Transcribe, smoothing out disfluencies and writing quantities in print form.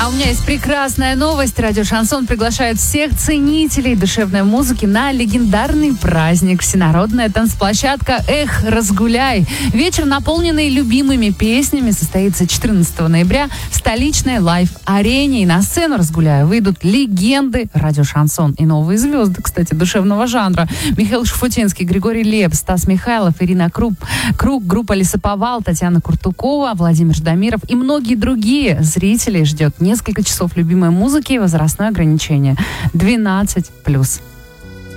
А у меня есть прекрасная новость. Радио Шансон приглашает всех ценителей душевной музыки на легендарный праздник. Всенародная танцплощадка «Эх, разгуляй». Вечер, наполненный любимыми песнями, состоится 14 ноября в столичной лайв-арене. И на сцену «Разгуляю» выйдут легенды радио Шансон и новые звезды, кстати, душевного жанра. Михаил Шуфутинский, Григорий Лепс, Стас Михайлов, Ирина Круг, группа Лесоповал, Татьяна Куртукова, Владимир Ждамиров и многие другие. Зрителей ждет несколько часов любимой музыки и возрастное ограничение 12+.